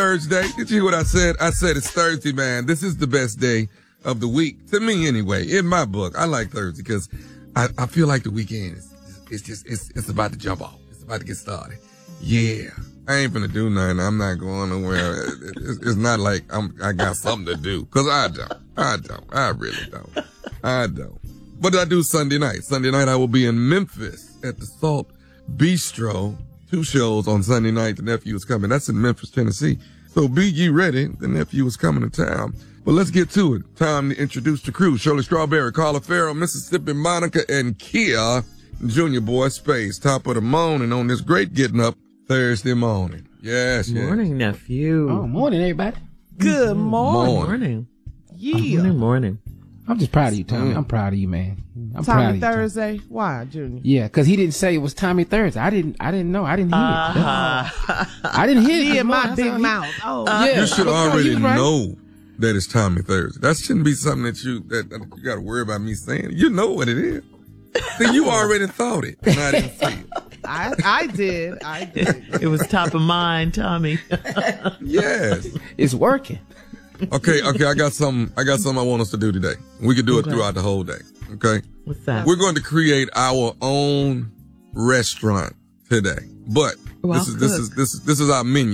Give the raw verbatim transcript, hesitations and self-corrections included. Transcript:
Thursday. Did you hear what I said? I said it's Thursday, man. This is the best day of the week. To me, anyway, in my book. I like Thursday because I, I feel like the weekend is it's just, it's, it's about to jump off. It's about to get started. Yeah. I ain't finna do nothing. I'm not going nowhere. It's, it's not like I'm, I got something to do. Cause I don't. I don't. I really don't. I don't. What did I do Sunday night? Sunday night I will be in Memphis at the Salt Bistro. Two shows on Sunday night. The nephew is coming. That's in Memphis, Tennessee. So be ye ready. The nephew is coming to town. But let's get to it. Time to introduce the crew. Shirley Strawberry, Carla Farrell, Mississippi Monica, and Kia Junior Boy Space. Top of the morning on this great getting up Thursday morning. Yes, yes. Morning, nephew. Oh, morning, everybody. Good morning. Morning. Morning. Yeah. Morning, morning. I'm just proud of you, Tommy. Mm. I'm proud of you, man. I'm proud of Tommy you, Tommy. Thursday. Why, Junior? Yeah, because he didn't say it was Tommy Thursday. I didn't. I didn't know. I didn't hear Uh-huh. it. I didn't hear it. Me this and my morning. big I said, mouth. Oh, Yeah. You should But no, already you was right. know that it's Tommy Thursday. That shouldn't be something that you, that, that you got to worry about me saying. You know what it is. See, you already thought it, and I didn't see it. I, I did. I did. It was top of mind, Tommy. Yes. It's working. Okay, okay, I got something, I got something I want us to do today. We can do it Okay. throughout the whole day. Okay? What's that? We're going to create our own restaurant today. But Well, this is, this cook. is, this is, this is our menu.